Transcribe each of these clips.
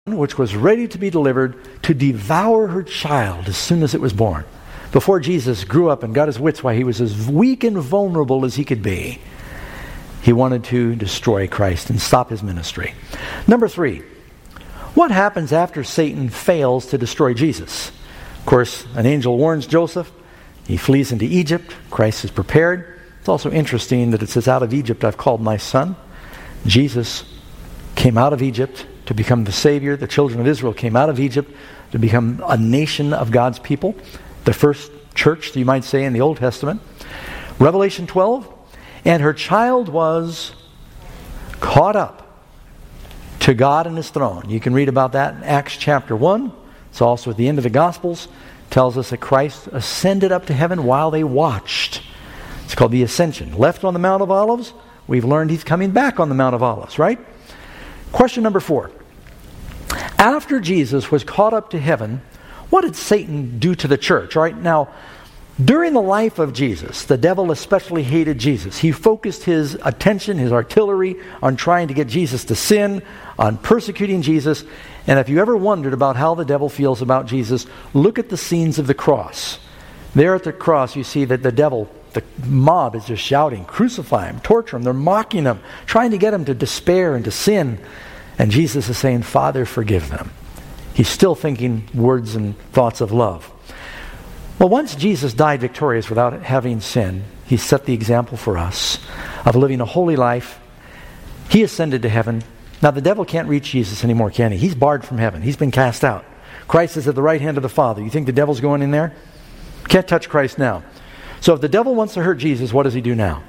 which was ready to be delivered, to devour her child as soon as it was born. Before Jesus grew up and got his wits while he was as weak and vulnerable as he could be, he wanted to destroy Christ and stop his ministry. Number 3, what happens after Satan fails to destroy Jesus? Of course, an angel warns Joseph. He flees into Egypt. Christ is prepared. It's also interesting that it says, out of Egypt I've called my son. Jesus came out of Egypt to become the Savior. The children of Israel came out of Egypt to become a nation of God's people. The first church, you might say, in the Old Testament. Revelation 12, and her child was caught up to God and his throne. You can read about that in Acts chapter 1. It's also at the end of the Gospels. It tells us that Christ ascended up to heaven while they watched. It's called the Ascension. Left on the Mount of Olives, we've learned he's coming back on the Mount of Olives, right? Question number 4. After Jesus was caught up to heaven, what did Satan do to the church? All right, now, during the life of Jesus, the devil especially hated Jesus. He focused his attention, his artillery, on trying to get Jesus to sin, on persecuting Jesus. And if you ever wondered about how the devil feels about Jesus, look at the scenes of the cross. There at the cross, you see that the devil, the mob is just shouting, crucify him, torture him. They're mocking him, trying to get him to despair and to sin. And Jesus is saying, Father, forgive them. He's still thinking words and thoughts of love. Well, once Jesus died victorious without having sinned, he set the example for us of living a holy life. He ascended to heaven. Now, the devil can't reach Jesus anymore, can he? He's barred from heaven. He's been cast out. Christ is at the right hand of the Father. You think the devil's going in there? Can't touch Christ now. So if the devil wants to hurt Jesus, what does he do now?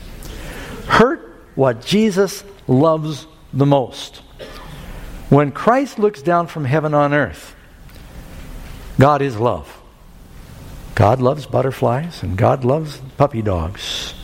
Hurt what Jesus loves the most. When Christ looks down from heaven on earth, God is love. God loves butterflies and God loves puppy dogs.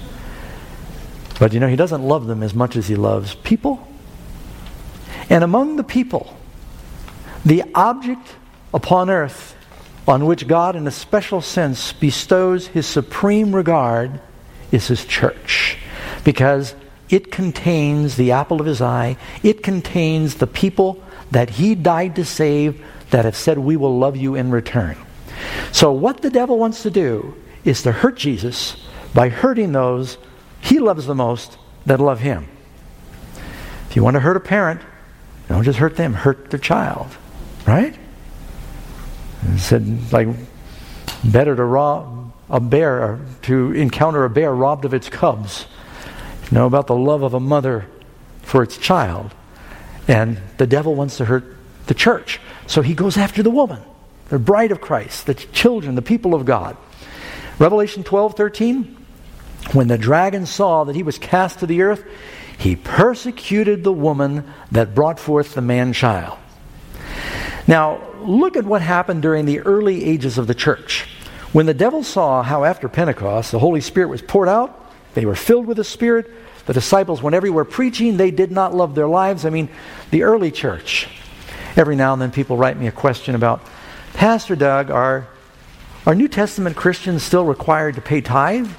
But he doesn't love them as much as he loves people. And among the people, the object upon earth on which God in a special sense bestows his supreme regard is his church. Because it contains the apple of his eye. It contains the people that he died to save that have said, we will love you in return. So what the devil wants to do is to hurt Jesus by hurting those he loves the most that love him. If you want to hurt a parent, don't just hurt them, hurt their child. Right? It said, like, better to rob a bear or to encounter a bear robbed of its cubs. Know about the love of a mother for its child. And the devil wants to hurt the church. So he goes after the woman, the bride of Christ, the children, the people of God. Revelation 12:13, when the dragon saw that he was cast to the earth, he persecuted the woman that brought forth the man-child. Now, look at what happened during the early ages of the church. When the devil saw how after Pentecost the Holy Spirit was poured out, they were filled with the Spirit, the disciples went everywhere preaching, they did not love their lives. The early church. Every now and then people write me a question about, Pastor Doug, are New Testament Christians still required to pay tithe?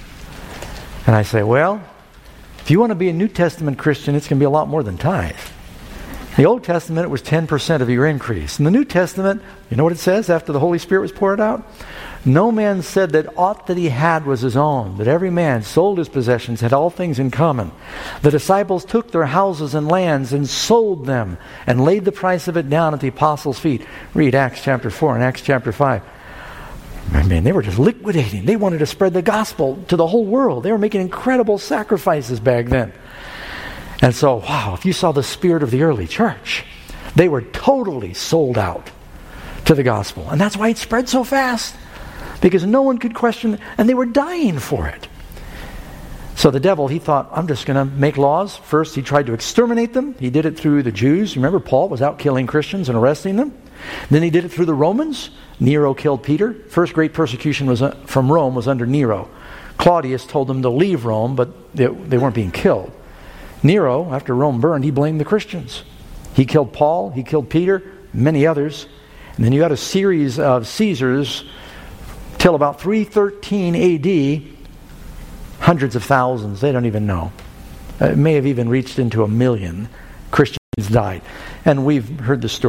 And I say, well, if you want to be a New Testament Christian, it's going to be a lot more than tithe. In the Old Testament, it was 10% of your increase. In the New Testament, you know what it says after the Holy Spirit was poured out? No man said that aught that he had was his own, that every man sold his possessions, had all things in common. The disciples took their houses and lands and sold them and laid the price of it down at the apostles' feet. Read Acts chapter 4 and Acts chapter 5. They were just liquidating. They wanted to spread the gospel to the whole world. They were making incredible sacrifices back then. And so, wow, if you saw the spirit of the early church, they were totally sold out to the gospel. And that's why it spread so fast. Because no one could question, and they were dying for it. So the devil, he thought, I'm just going to make laws. First, he tried to exterminate them. He did it through the Jews. Remember, Paul was out killing Christians and arresting them. Then he did it through the Romans. Nero killed Peter. First great persecution was from Rome was under Nero. Claudius told them to leave Rome, but they weren't being killed. Nero, after Rome burned, he blamed the Christians. He killed Paul, he killed Peter, many others. And then you got a series of Caesars till about 313 AD, hundreds of thousands, they don't even know. It may have even reached into 1 million Christians died. And we've heard the story